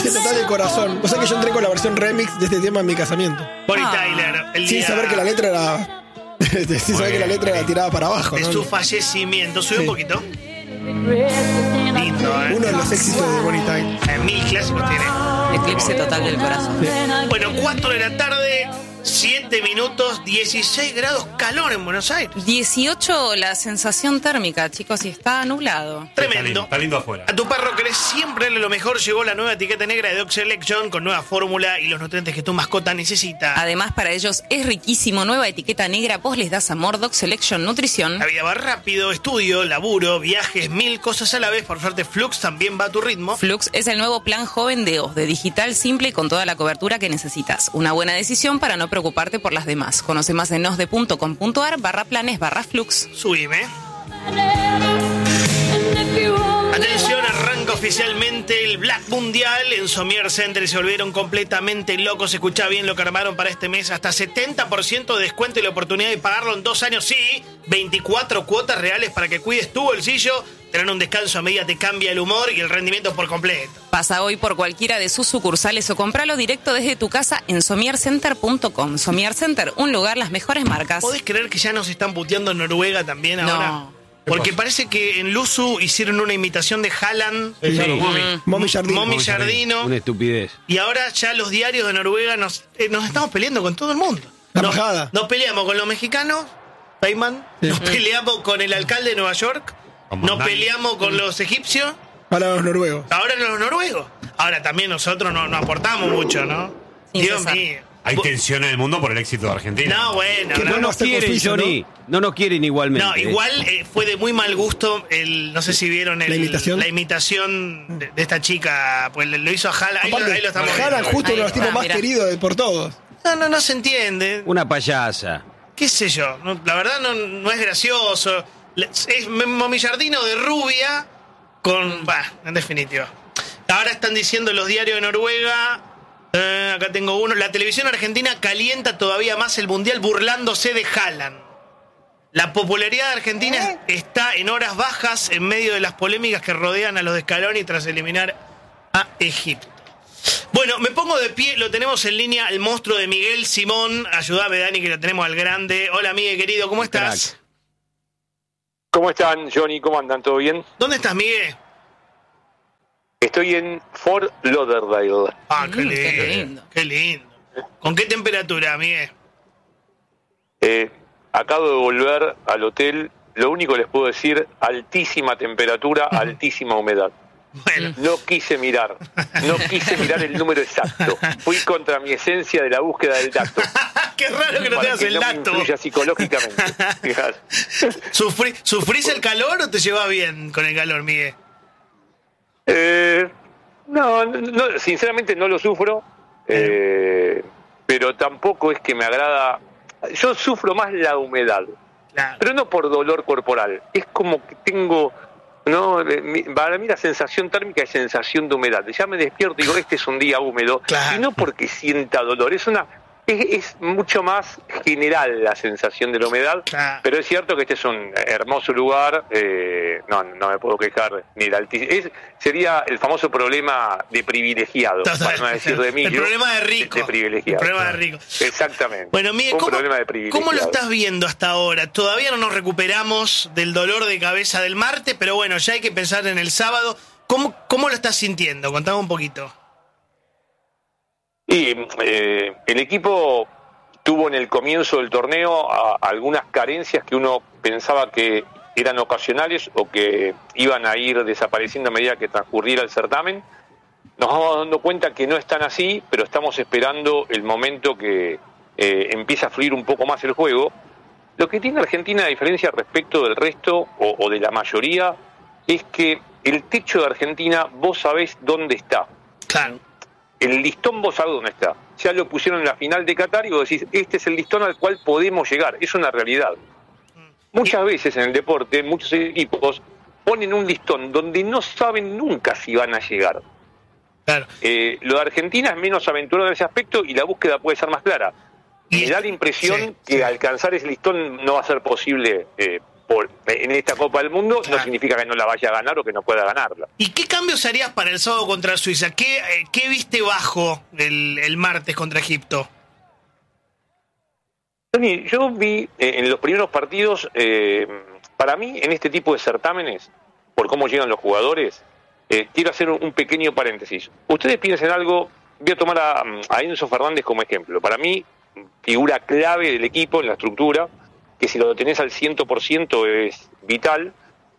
viaje total del corazón. O sea que yo entré con la versión remix de este tema en mi casamiento. Bonnie Tyler, el Sin día saber que la letra era... sin saber que la letra era tirada para abajo, de ¿no? su fallecimiento. Sube Sí. un poquito. Lindo, Uno de los éxitos de Bonnie Tyler. 1000 clásicos tiene. Eclipse total del corazón. Bueno, 4 de la tarde, 7 minutos, 16 grados calor en Buenos Aires. 18 la sensación térmica, chicos, y está nublado. Tremendo. Está lindo afuera. A tu perro querés siempre darle lo mejor. Llegó la nueva etiqueta negra de Dog Selection con nueva fórmula y los nutrientes que tu mascota necesita. Además, para ellos es riquísimo. Nueva etiqueta negra, vos les das amor. Dog Selection Nutrición. La vida va rápido, estudio, laburo, viajes, 1000 cosas a la vez. Por suerte, Flux también va a tu ritmo. Flux es el nuevo plan joven de OZ, de digital simple y con toda la cobertura que necesitas. Una buena decisión para no preocuparte por las demás. Conoce más en osde.com.ar/planes/flux. Subime. Atención, arranca oficialmente el Black Mundial en Somier Center y se volvieron completamente locos. Escuchá bien lo que armaron para este mes. Hasta 70% de descuento y la oportunidad de pagarlo en 2 años. Sí, 24 cuotas reales para que cuides tu bolsillo. Tener un descanso a medida te cambia el humor y el rendimiento por completo. Pasa hoy por cualquiera de sus sucursales o compralo directo desde tu casa en somiercenter.com. Somier Center, un lugar, las mejores marcas. ¿Podés creer que ya nos están puteando en Noruega también ahora? No. Porque parece que en Luzu hicieron una imitación de Haaland, Momi Jardino. Momi Jardino, Una estupidez. y ahora ya los diarios de Noruega nos estamos peleando con todo el mundo. La embajada. Nos peleamos con los mexicanos, Feynman, nos peleamos con el alcalde de Nueva York, nos peleamos con los egipcios, Para los noruegos. ahora los noruegos. Ahora también nosotros no aportamos mucho, ¿no? Sí, Dios César. mío. Hay tensión en el mundo por el éxito de Argentina. No, bueno, Que no, No no nos está quieren, confuso, Johnny. No nos quieren igualmente. No, igual fue de muy mal gusto no sé si vieron ¿La imitación? la imitación de esta chica, pues lo hizo a Haaland, ahí Aparte, lo estamos Haaland, viendo. justo Ahí uno de los está, tipos más mirá. queridos por todos. No se entiende. Una payasa. ¿Qué sé yo? La verdad no es gracioso. Es Momi Jardino de rubia con... en definitiva. Ahora están diciendo los diarios de Noruega... acá tengo uno. La televisión argentina calienta todavía más el mundial burlándose de Haaland. La popularidad de Argentina está en horas bajas en medio de las polémicas que rodean a los de Scaloni tras eliminar a Egipto. Bueno, me pongo de pie, lo tenemos en línea, el monstruo de Miguel Simón. Ayúdame, Dani, que lo tenemos al grande. Hola, Miguel, querido, ¿cómo estás? Crack. ¿Cómo están, Johnny? ¿Cómo andan? ¿Todo bien? ¿Dónde estás, Miguel? Estoy en Fort Lauderdale. Ah, qué lindo. Qué lindo. Qué lindo. ¿Con qué temperatura, Miguel? Acabo de volver al hotel. Lo único que les puedo decir, altísima temperatura, altísima humedad. Bueno. No quise mirar el número exacto. Fui contra mi esencia de la búsqueda del dato. Qué raro que no Para tengas que el no me dato. influya psicológicamente. Fíjate. ¿Sufrís el calor o te llevas bien con el calor, Miguel? No, sinceramente no lo sufro, pero tampoco es que me agrada. Yo sufro más la humedad, Claro. pero no por dolor corporal. Es como que tengo, no, para mí la sensación térmica es sensación de humedad. Ya me despierto y digo, este es un día húmedo, Claro. y no porque sienta dolor. Es mucho más general la sensación de la humedad, Claro. pero es cierto que este es un hermoso lugar, no me puedo quejar ni el altísimo. Sería el famoso problema de privilegiado, para no decir de mí. El problema de rico. De privilegiado. El problema de rico. Exactamente. Bueno, Miguel, Un problema de privilegiado. ¿cómo lo estás viendo hasta ahora? Todavía no nos recuperamos del dolor de cabeza del martes, pero bueno, ya hay que pensar en el sábado. ¿Cómo lo estás sintiendo? Contame un poquito. Y el equipo tuvo en el comienzo del torneo algunas carencias que uno pensaba que eran ocasionales o que iban a ir desapareciendo a medida que transcurriera el certamen. Nos vamos dando cuenta que no están así, pero estamos esperando el momento que empieza a fluir un poco más el juego. Lo que tiene Argentina, a diferencia respecto del resto o de la mayoría, es que el techo de Argentina vos sabés dónde está. Claro. El listón vos sabés dónde está. Ya lo pusieron en la final de Qatar y vos decís, este es el listón al cual podemos llegar. Es una realidad. Muchas veces en el deporte, muchos equipos ponen un listón donde no saben nunca si van a llegar. Claro. Lo de Argentina es menos aventurado en ese aspecto y la búsqueda puede ser más clara. Me da la impresión que alcanzar ese listón no va a ser posible en esta Copa del Mundo, Claro. no significa que no la vaya a ganar o que no pueda ganarla. ¿Y qué cambios harías para el sábado contra Suiza? ¿Qué viste bajo el martes contra Egipto? Tony, yo vi en los primeros partidos, para mí, en este tipo de certámenes, por cómo llegan los jugadores, quiero hacer un pequeño paréntesis. Ustedes piensen algo, voy a tomar a Enzo Fernández como ejemplo. Para mí, figura clave del equipo en la estructura, que si lo tenés al 100% es vital.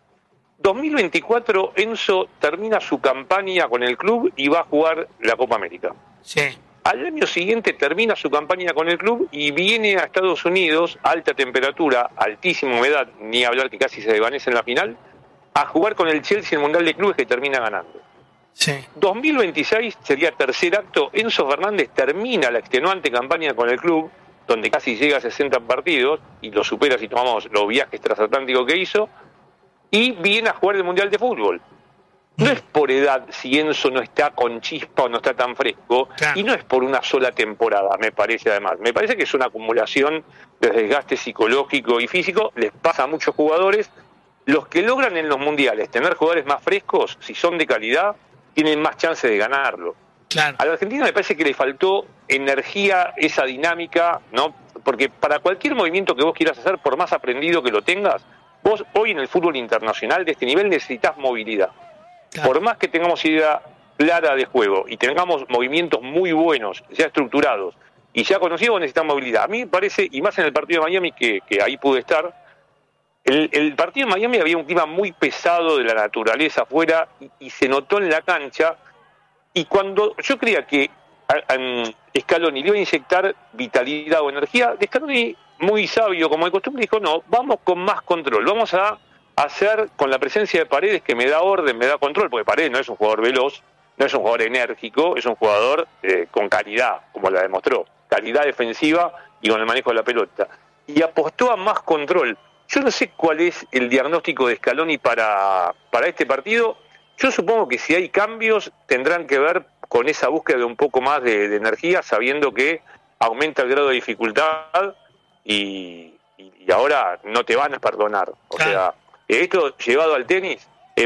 2024, Enzo termina su campaña con el club y va a jugar la Copa América. Sí. Al año siguiente termina su campaña con el club y viene a Estados Unidos, alta temperatura, altísima humedad, ni hablar que casi se desvanece en la final, a jugar con el Chelsea en el Mundial de Clubes que termina ganando. Sí. 2026 sería tercer acto, Enzo Fernández termina la extenuante campaña con el club, donde casi llega a 60 partidos, y lo supera si tomamos los viajes transatlánticos que hizo, y viene a jugar el Mundial de Fútbol. No es por edad si Enzo no está con chispa o no está tan fresco, Claro. y no es por una sola temporada, me parece además. Me parece que es una acumulación de desgaste psicológico y físico, les pasa a muchos jugadores. Los que logran en los mundiales tener jugadores más frescos, si son de calidad, tienen más chance de ganarlo. Claro. A la Argentina me parece que le faltó energía, esa dinámica, ¿no? Porque para cualquier movimiento que vos quieras hacer, por más aprendido que lo tengas, vos hoy en el fútbol internacional de este nivel necesitas movilidad. Claro. Por más que tengamos idea clara de juego y tengamos movimientos muy buenos, ya estructurados y ya conocidos, necesitamos movilidad. A mí me parece, y más en el partido de Miami, que ahí pude estar, el partido de Miami había un clima muy pesado de la naturaleza afuera y se notó en la cancha. Y cuando yo creía que Scaloni le iba a inyectar vitalidad o energía, Scaloni, muy sabio como de costumbre, dijo, no, vamos con más control, vamos a hacer con la presencia de Paredes, que me da orden, me da control, porque Paredes no es un jugador veloz, no es un jugador enérgico, es un jugador con calidad, como la demostró, calidad defensiva y con el manejo de la pelota. Y apostó a más control. Yo no sé cuál es el diagnóstico de Scaloni para este partido. Yo supongo que si hay cambios tendrán que ver con esa búsqueda de un poco más de energía, sabiendo que aumenta el grado de dificultad y ahora no te van a perdonar. O sea, esto llevado al tenis,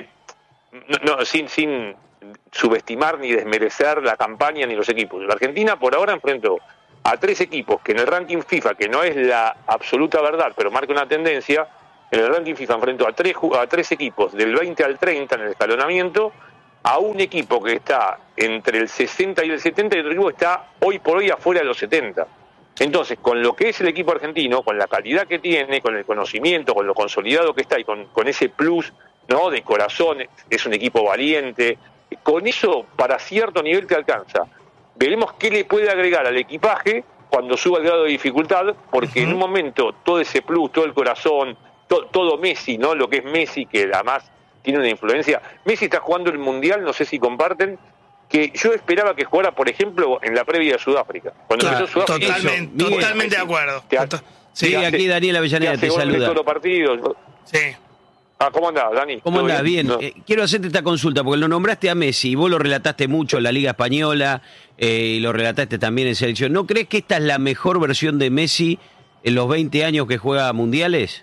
sin subestimar ni desmerecer la campaña ni los equipos. La Argentina por ahora enfrentó a 3 equipos que en el ranking FIFA, que no es la absoluta verdad, pero marca una tendencia, en el ranking FIFA enfrentó a 3 equipos del 20 al 30 en el escalonamiento, a un equipo que está entre el 60 y el 70 y otro equipo que está hoy por hoy afuera de los 70. Entonces, con lo que es el equipo argentino, con la calidad que tiene, con el conocimiento, con lo consolidado que está y con ese plus, ¿no?, de corazón, es un equipo valiente, con eso para cierto nivel te alcanza. Veremos qué le puede agregar al equipaje cuando suba el grado de dificultad, porque en un momento todo ese plus, todo el corazón, todo Messi, ¿no?, lo que es Messi, que además tiene una influencia. Messi está jugando el Mundial, no sé si comparten, que yo esperaba que jugara, por ejemplo, en la previa de Sudáfrica. Cuando empezó Sudáfrica, Totalmente de acuerdo. Sí, aquí Daniel Avellaneda te saluda. Todos los partidos. Sí. ¿Cómo andás, Dani? ¿Cómo andás? Bien. No. Quiero hacerte esta consulta, porque lo nombraste a Messi, y vos lo relataste mucho en la Liga Española, y lo relataste también en selección. ¿No crees que esta es la mejor versión de Messi en los 20 años que juega mundiales?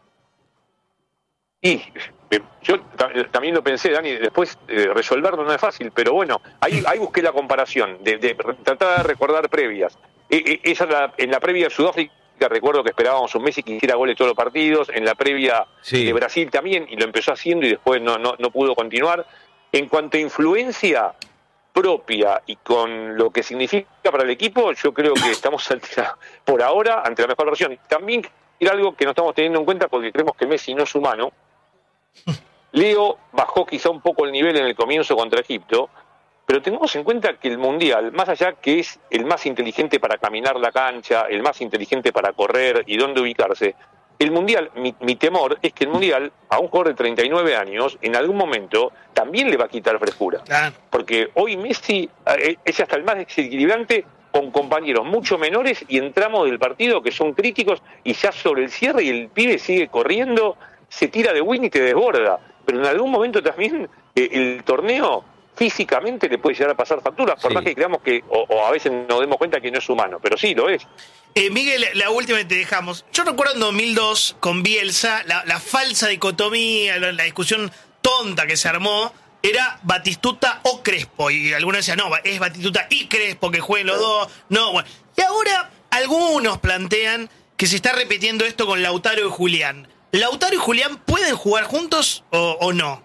Y yo también lo pensé, Dani, después resolverlo no es fácil, pero bueno, ahí busqué la comparación, de tratar de recordar previas. En la previa de Sudáfrica recuerdo que esperábamos un Messi que hiciera goles todos los partidos, en la previa de Brasil también, y lo empezó haciendo y después no pudo continuar. En cuanto a influencia propia y con lo que significa para el equipo, yo creo que estamos por ahora ante la mejor versión. También era algo que no estamos teniendo en cuenta porque creemos que Messi no es humano. Leo bajó quizá un poco el nivel en el comienzo contra Egipto, pero tengamos en cuenta que el Mundial, más allá que es el más inteligente para caminar la cancha, el más inteligente para correr y dónde ubicarse, el Mundial, mi temor es que el Mundial, a un jugador de 39 años, en algún momento también le va a quitar frescura. Claro. Porque hoy Messi es hasta el más desequilibrante con compañeros mucho menores y entramos del partido que son críticos y ya sobre el cierre y el pibe sigue corriendo, se tira de win y te desborda. Pero en algún momento también el torneo físicamente le puede llegar a pasar facturas, por Sí. más que creamos que, o a veces nos demos cuenta que no es humano, pero sí lo es. Miguel, la última que te dejamos. Yo recuerdo en 2002 con Bielsa, la falsa dicotomía, la discusión tonta que se armó, era Batistuta o Crespo. Y algunos decían, no, es Batistuta y Crespo, que jueguen los dos. No, bueno. Y ahora algunos plantean que se está repitiendo esto con Lautaro y Julián. ¿Lautaro y Julián pueden jugar juntos o no?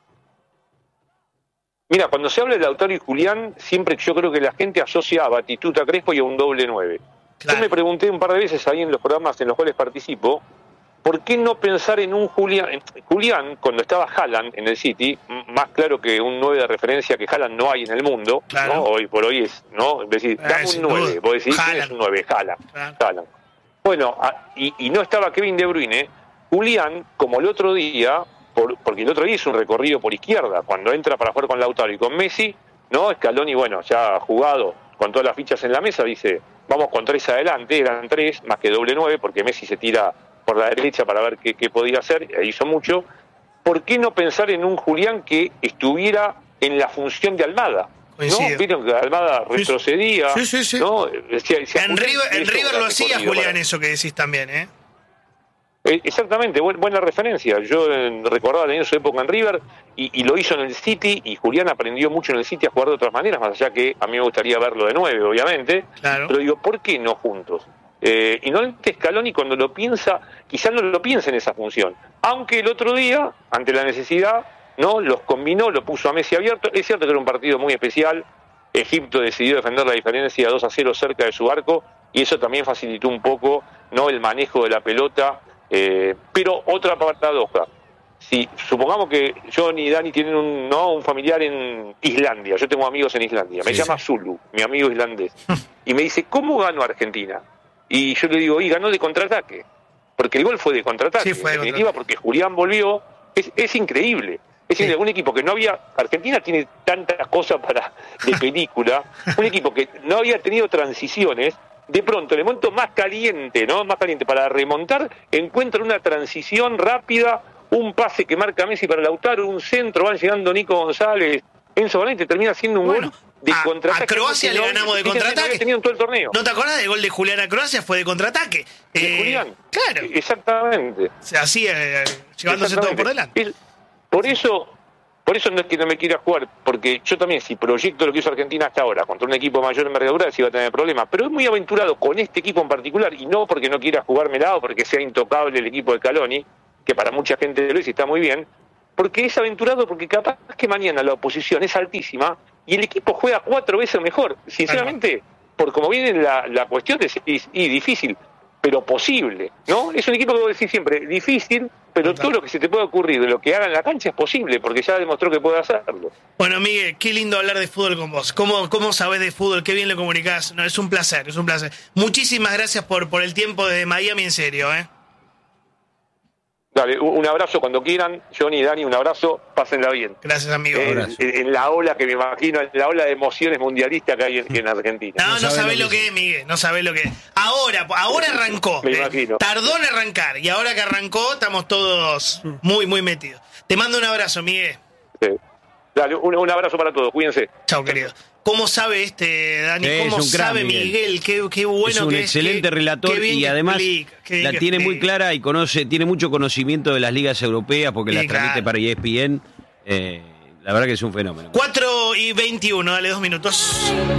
Mira, cuando se habla de Lautaro y Julián, siempre yo creo que la gente asocia a Batistuta, Crespo y a un doble 9. Claro. Yo me pregunté un par de veces ahí en los programas en los cuales participo, ¿por qué no pensar en un Julián? Julián, cuando estaba Haaland en el City, más claro que un 9 de referencia que Haaland no hay en el mundo, Claro. ¿no? Hoy por hoy es, ¿no? Es decir, dame sin un 9, duda. vos decís, ¿quién Haaland. es un 9? Haaland. Claro. Haaland. Bueno, y no estaba Kevin De Bruyne, Julián, como el otro día, porque el otro día hizo un recorrido por izquierda, cuando entra para jugar con Lautaro y con Messi, ¿no? Scaloni, bueno, ya ha jugado con todas las fichas en la mesa, dice, vamos con 3 adelante, eran 3, más que doble 9, porque Messi se tira por la derecha para ver qué podía hacer, hizo mucho. ¿Por qué no pensar en un Julián que estuviera en la función de Almada? Coincido. ¿No? Vieron que Almada retrocedía, Sí. ¿no? En River lo hacía Julián, eso que decís también, ¿eh? Exactamente, buena referencia. Yo recordaba también su época en River y lo hizo en el City, y Julián aprendió mucho en el City a jugar de otras maneras, más allá que a mí me gustaría verlo de 9, obviamente. Claro. Pero digo, ¿por qué no juntos? Y no Scaloni, cuando lo piensa, quizás no lo piensa en esa función. Aunque el otro día, ante la necesidad, no los combinó, lo puso a Messi abierto. Es cierto que era un partido muy especial. Egipto decidió defender la diferencia 2-0 cerca de su arco, y eso también facilitó un poco, ¿no?, el manejo de la pelota. Pero otra paradoja, si supongamos que John y Dani tienen un familiar en Islandia, yo tengo amigos en Islandia, me llama Zulu, mi amigo islandés, y me dice, ¿cómo ganó Argentina? Y yo le digo, y ganó de contraataque, porque el gol fue de contraataque, Sí, fue de en definitiva, porque Julián volvió. Es increíble. Es decir, un equipo que no había... Argentina tiene tantas cosas de película, un equipo que no había tenido transiciones, de pronto, el momento más caliente, ¿no? Más caliente para remontar, encuentra una transición rápida, un pase que marca Messi para Lautaro, un centro, van llegando Nico González, Enzo Valente, termina haciendo un gol de contraataque. A Croacia le ganamos de contraataque. No había tenido en todo el torneo. ¿No te acordás del gol de Julián a Croacia? Fue de contraataque. De Julián. Claro. Exactamente. Así, llevándose todo por delante. Por eso no es que no me quiera jugar, porque yo también, si proyecto lo que hizo Argentina hasta ahora contra un equipo mayor envergadura, sí va a tener problemas. Pero es muy aventurado con este equipo en particular, y no porque no quiera jugármela o porque sea intocable el equipo de Scaloni, que para mucha gente lo es y está muy bien, porque es aventurado, porque capaz que mañana la oposición es altísima y el equipo juega 4 veces mejor. Sinceramente, por como viene la cuestión, es difícil, pero posible, ¿no? Es un equipo que vos decís siempre, difícil, pero todo lo que se te puede ocurrir de lo que haga en la cancha es posible, porque ya demostró que puede hacerlo. Bueno, Miguel, qué lindo hablar de fútbol con vos. ¿Cómo sabés de fútbol? Qué bien lo comunicás. No, es un placer. Muchísimas gracias por el tiempo de Miami, en serio, ¿eh? Dale, un abrazo cuando quieran, Johnny y Dani, un abrazo, pásenla bien. Gracias, amigo. En la ola que me imagino, en la ola de emociones mundialistas que hay en Argentina. No sabés lo que es, Miguel, no sabés lo que es. Ahora arrancó. Me imagino. Tardó en arrancar, y ahora que arrancó estamos todos muy, muy metidos. Te mando un abrazo, Miguel. Sí. Dale, un abrazo para todos, cuídense. Chao, querido. ¿Cómo sabe Dani? Es ¿Cómo un crack, sabe Miguel? Qué bueno que es. Es un excelente relator y además la tiene muy clara y tiene mucho conocimiento de las ligas europeas porque las transmite para ESPN. La verdad que es un fenómeno. 4:21, dale 2 minutos.